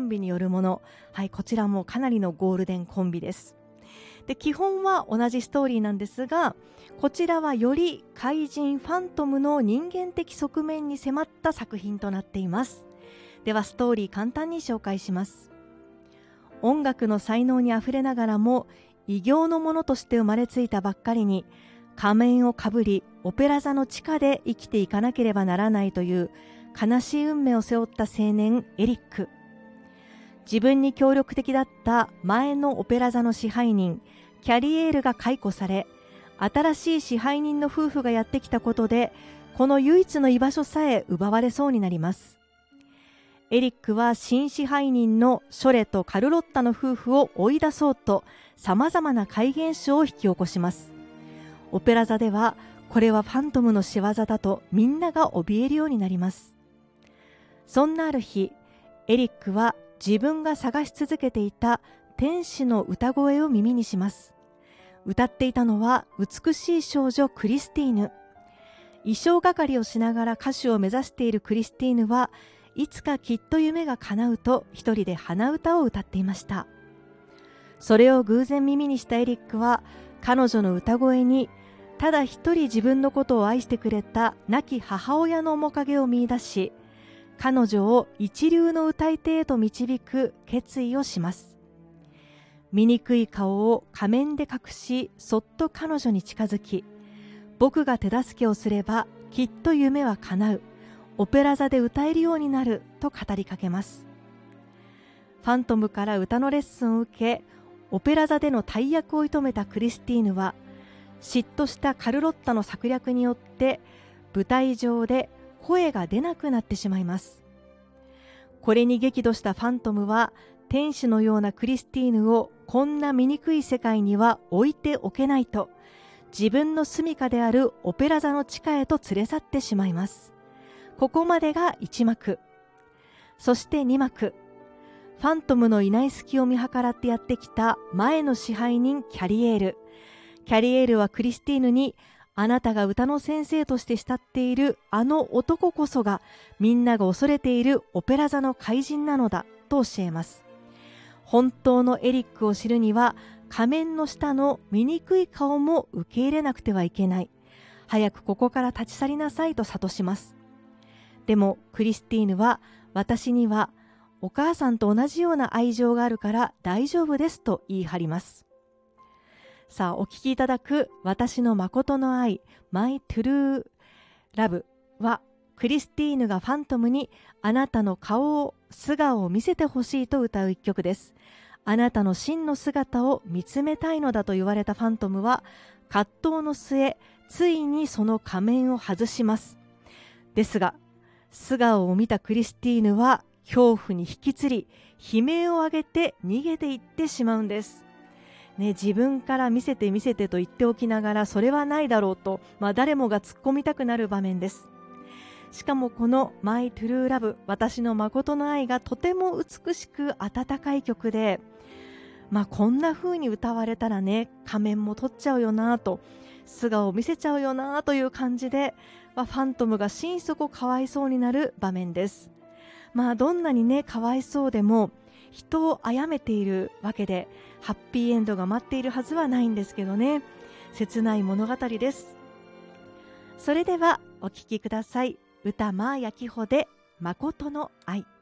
ンビによるもの、こちらもかなりのゴールデンコンビです。で、基本は同じストーリーなんですが、こちらはより怪人ファントムの人間的側面に迫った作品となっています。ではストーリー簡単に紹介します。音楽の才能にあふれながらも異形のものとして生まれついたばっかりに、仮面をかぶりオペラ座の地下で生きていかなければならないという悲しい運命を背負った青年エリック。自分に協力的だった前のオペラ座の支配人キャリエールが解雇され、新しい支配人の夫婦がやってきたことで、この唯一の居場所さえ奪われそうになります。エリックは新支配人のショレとカルロッタの夫婦を追い出そうと様々な怪現象を引き起こします。オペラ座ではこれはファントムの仕業だとみんなが怯えるようになります。そんなある日、エリックは自分が探し続けていた天使の歌声を耳にします。歌っていたのは美しい少女クリスティーヌ。衣装係をしながら歌手を目指しているクリスティーヌはいつかきっと夢が叶うと一人で鼻歌を歌っていました。それを偶然耳にしたエリックは彼女の歌声にただ一人自分のことを愛してくれた亡き母親の面影を見出し、彼女を一流の歌い手へと導く決意をします。醜い顔を仮面で隠し、そっと彼女に近づき、僕が手助けをすればきっと夢は叶う、オペラ座で歌えるようになると語りかけます。ファントムから歌のレッスンを受け、オペラ座での大役を射止めたクリスティーヌは、嫉妬したカルロッタの策略によって舞台上で声が出なくなってしまいます。これに激怒したファントムは、天使のようなクリスティーヌをこんな醜い世界には置いておけないと、自分の住処であるオペラ座の地下へと連れ去ってしまいます。ここまでが1幕。そして2幕。ファントムのいない隙を見計らってやってきた前の支配人キャリエール。キャリエールはクリスティーヌに、あなたが歌の先生として慕っているあの男こそがみんなが恐れているオペラ座の怪人なのだと教えます。本当のエリックを知るには仮面の下の醜い顔も受け入れなくてはいけない。早くここから立ち去りなさいと諭します。でもクリスティーヌは、私にはお母さんと同じような愛情があるから大丈夫ですと言い張ります。さあ、お聞きいただく私の誠の愛 My True Love は、クリスティーヌがファントムにあなたの素顔を見せてほしいと歌う一曲です。あなたの真の姿を見つめたいのだと言われたファントムは、葛藤の末ついにその仮面を外します。ですが素顔を見たクリスティーヌは恐怖に引きつり、悲鳴を上げて逃げていってしまうんです。自分から見せて見せてと言っておきながら、それはないだろうと、誰もが突っ込みたくなる場面です。しかもこの My True Love、 私の誠の愛がとても美しく温かい曲で、こんな風に歌われたら仮面も取っちゃうよなと、素顔を見せちゃうよなという感じで、ファントムが心底かわいそうになる場面です。どんなにかわいそうでも人を殺めているわけで、ハッピーエンドが待っているはずはないんですけどね。切ない物語です。それではお聴きください。歌マーヤキホで誠の愛。